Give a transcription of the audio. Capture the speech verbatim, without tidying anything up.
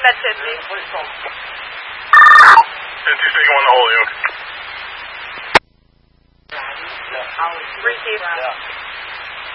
Med Sydney. Cincy speaking on the Holyoke. Receive.